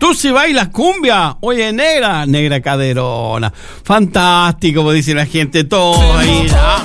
Tú sí bailas cumbia. Oye, negra caderona. Fantástico, como dice la gente, todo ahí.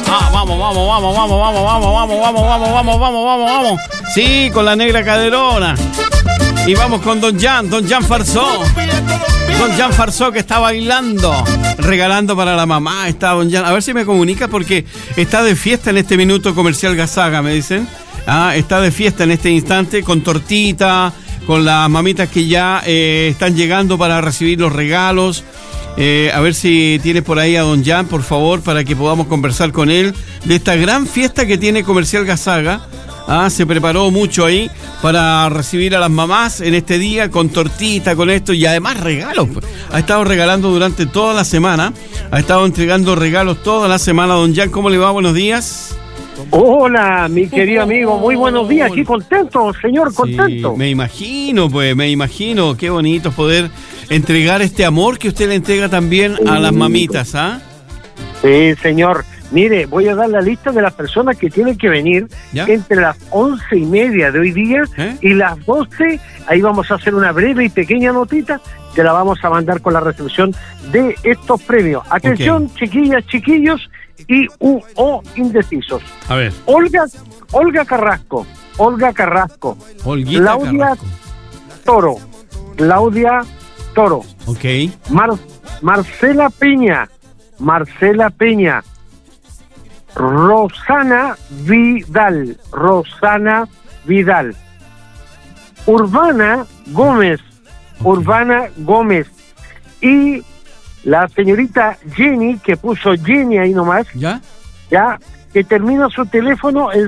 Vamos. Sí, con la negra caderona. Y vamos con Don Jan Farsó. Don Jan Farsó que está bailando, regalando para la mamá. Está Don Jan. A ver si me comunica porque está de fiesta en este minuto comercial Gazaga, me dicen. Está de fiesta en este instante con tortita, con las mamitas que ya están llegando para recibir los regalos. A ver si tienes por ahí a Don Jan, por favor, para que podamos conversar con él de esta gran fiesta que tiene Comercial Gazaga. Se preparó mucho ahí para recibir a las mamás en este día con tortita, con esto y además regalos. Ha estado regalando durante toda la semana, ha estado entregando regalos toda la semana. Don Jan, ¿cómo le va? Buenos días. Hola, mi querido amigo, muy buenos días, aquí contento, señor, contento. Sí, me imagino, qué bonito poder entregar este amor que usted le entrega también a las mamitas, Sí, señor. Mire, voy a dar la lista de las personas que tienen que venir. ¿Ya? Entre las 11:30 de hoy día y las 12, ahí vamos a hacer una breve y pequeña notita que la vamos a mandar con la recepción de estos premios. Atención, chiquillas, chiquillos y indecisos. A ver. Olga Carrasco. Olguita Claudia Toro. Ok. Marcela Peña. Rosana Vidal. Urbana Gómez. Y la señorita Jenny, que puso Jenny ahí nomás. ¿Ya? Que termina su teléfono en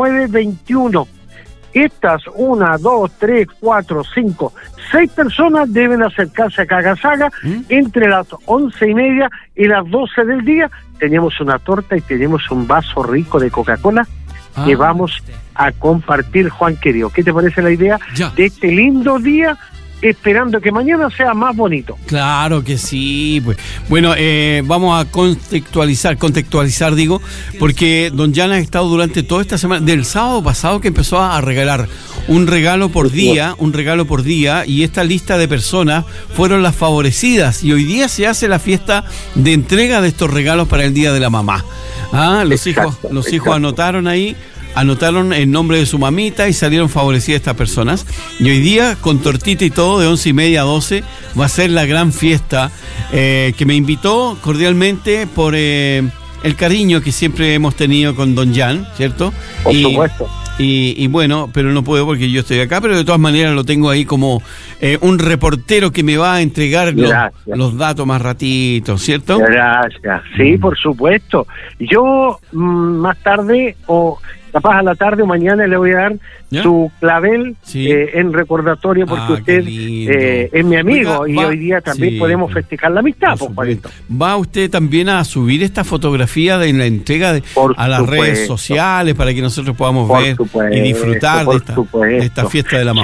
0921. Estas 1, 2, 3, 4, 5, 6 personas deben acercarse a Gazaga entre las 11:30 y las 12 del día. Tenemos una torta y tenemos un vaso rico de Coca-Cola que vamos a compartir, Juan querido. ¿Qué te parece la idea de este lindo día? Esperando que mañana sea más bonito. Claro que sí, pues. Bueno, vamos a contextualizar, digo, porque Don Jan ha estado durante toda esta semana, del sábado pasado que empezó a regalar un regalo por día, y esta lista de personas fueron las favorecidas, y hoy día se hace la fiesta de entrega de estos regalos para el Día de la Mamá. Los hijos anotaron ahí. Anotaron el nombre de su mamita y salieron favorecidas estas personas. Y hoy día, con tortita y todo, de 11:30 a 12, va a ser la gran fiesta que me invitó cordialmente por el cariño que siempre hemos tenido con Don Jan, ¿cierto? Por supuesto. Y bueno, pero no puedo porque yo estoy acá, pero de todas maneras lo tengo ahí como un reportero que me va a entregar los datos más ratito, ¿cierto? Gracias, sí, por supuesto. Yo más tarde o capaz a la tarde o mañana le voy a dar su clavel en recordatorio porque usted es mi amigo. Oiga, y hoy día también podemos festejar la amistad. ¿Va usted también a subir esta fotografía de la entrega a las redes sociales para que nosotros podamos ver y disfrutar de esta fiesta de la mamá?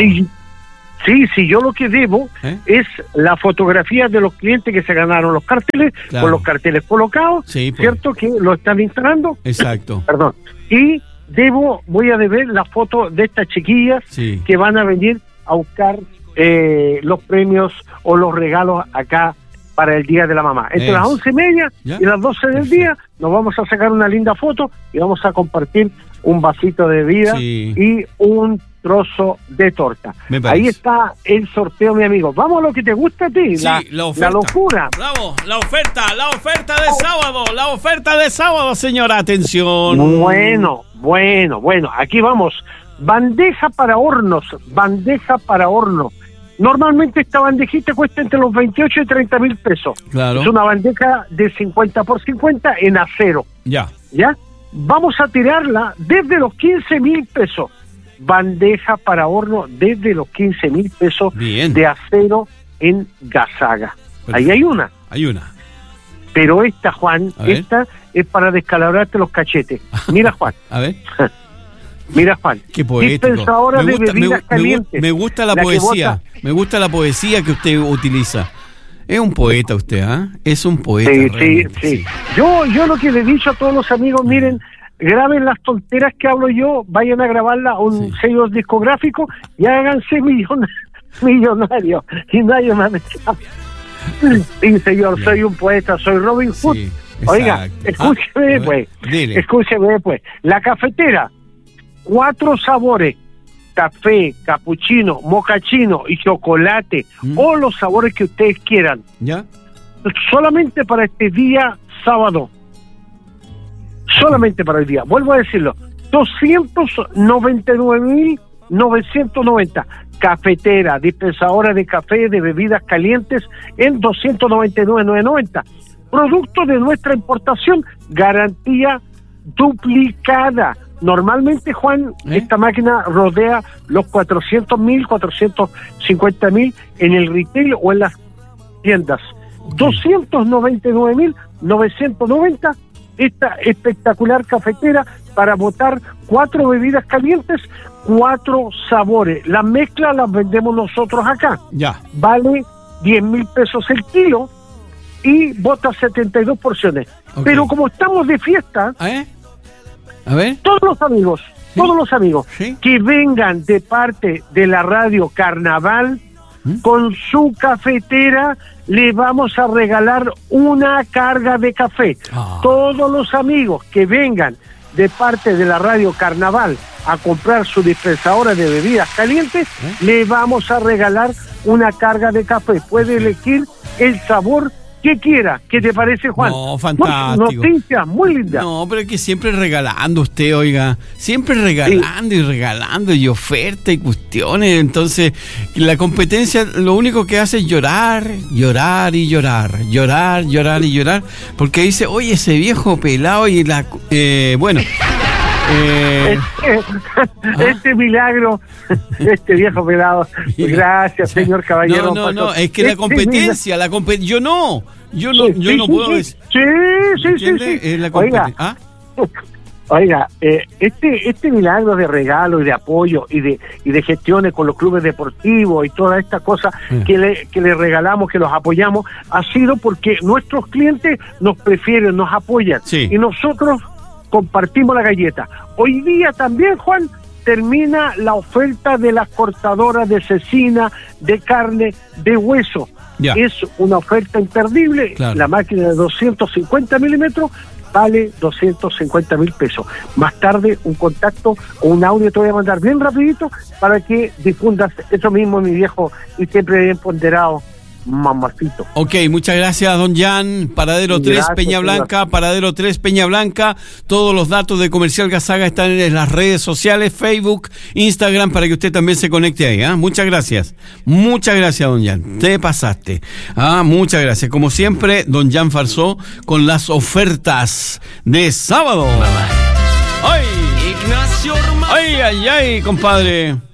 Sí, yo lo que debo es la fotografía de los clientes que se ganaron los carteles, con los carteles colocados, ¿cierto? Que lo están instalando. Exacto. Perdón. Y voy a deber la foto de estas chiquillas que van a venir a buscar los premios o los regalos acá para el Día de la Mamá. Entre las 11:30 y las 12 del día nos vamos a sacar una linda foto y vamos a compartir un vasito de bebida y un trozo de torta. Ahí está el sorteo, mi amigo. Vamos a lo que te gusta a ti, la locura. Bravo, la oferta de sábado, señora, atención. Bueno, aquí vamos. Bandeja para hornos. Normalmente esta bandejita cuesta entre los 28 y 30 mil pesos. Claro. Es una bandeja de 50 por 50 en acero. ¿Ya? Vamos a tirarla desde los 15 mil pesos. Bandeja para horno desde los 15 mil pesos de acero en Gazaga. Perfecto. Ahí hay una. Pero esta, Juan, esta es para descalabrarte los cachetes. Mira, Juan. A ver. Mira, Juan. Qué poético. Dispensadora de bebidas calientes. Me gusta la poesía. Me gusta la poesía que usted utiliza. Es un poeta usted, Es un poeta. Sí. Yo lo que le he dicho a todos los amigos, miren, graben las tonteras que hablo yo, vayan a grabarla a un sello discográfico y háganse millonario y nadie me ha echado. Sí, señor, soy un poeta, soy Robin Hood. Sí, oiga, escúcheme después. La cafetera, 4 sabores: café, capuchino, mocachino y chocolate, o los sabores que ustedes quieran. ¿Ya? Solamente para este día sábado. Solamente para el día. Vuelvo a decirlo. 299.990. Cafetera, dispensadora de café, de bebidas calientes en 299.990. Producto de nuestra importación, garantía duplicada. Normalmente, Juan, esta máquina rodea los 400.000, 450.000 en el retail o en las tiendas. 299.990, esta espectacular cafetera para botar 4 bebidas calientes, 4 sabores. La mezcla las vendemos nosotros acá. Ya. Vale 10.000 pesos el kilo y bota 72 porciones. Okay. Pero como estamos de fiesta, a ver, todos los amigos ¿sí? que vengan de parte de la radio Carnaval con su cafetera, le vamos a regalar una carga de café. Todos los amigos que vengan de parte de la radio Carnaval a comprar su dispensadora de bebidas calientes, le vamos a regalar una carga de café. Puede elegir el sabor que quiera. ¿Qué te parece, Juan? No, fantástico. Noticias muy lindas. No, pero es que siempre regalando usted, oiga. Siempre regalando y regalando y oferta y cuestiones. Entonces, la competencia lo único que hace es llorar y llorar. Porque dice, oye, ese viejo pelado y la... bueno... Este milagro, este viejo pelado. Gracias, señor caballero. No, es que la competencia, yo no puedo decir. Sí. Oiga, este milagro de regalo y de apoyo y de gestiones con los clubes deportivos y todas estas cosas que le regalamos, que los apoyamos, ha sido porque nuestros clientes nos prefieren, nos apoyan, y nosotros compartimos la galleta. Hoy día también, Juan, termina la oferta de las cortadoras de cecina, de carne, de hueso. Ya. Es una oferta imperdible. Claro. La máquina de 250 milímetros vale 250.000 pesos. Más tarde, un contacto o un audio te voy a mandar bien rapidito para que difundas eso mismo, mi viejo, y siempre bien ponderado mamacito. Ok, muchas gracias, don Jan. Paradero 3, gracias, Peña Blanca, señor. Paradero 3, Peña Blanca. Todos los datos de Comercial Gazaga están en las redes sociales, Facebook, Instagram, para que usted también se conecte ahí. Muchas gracias. Muchas gracias, don Jan. Te pasaste. Muchas gracias. Como siempre, don Jan Farsó con las ofertas de sábado. ¡Ay! Ignacio, ay, compadre.